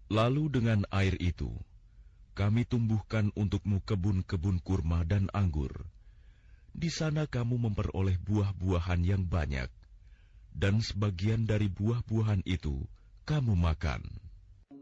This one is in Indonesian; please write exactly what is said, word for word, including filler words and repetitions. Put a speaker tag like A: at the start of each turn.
A: Lalu dengan air itu, kami tumbuhkan untukmu kebun-kebun kurma dan anggur. Di sana kamu memperoleh buah-buahan yang banyak, dan sebagian dari buah-buahan itu kamu makan.